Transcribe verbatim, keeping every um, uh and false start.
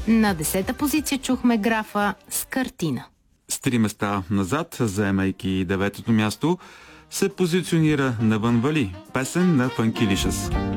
На десета позиция чухме графа с картина. С три места назад, заемайки деветото място, се позиционира Навън Вали, песен на Funky Licious.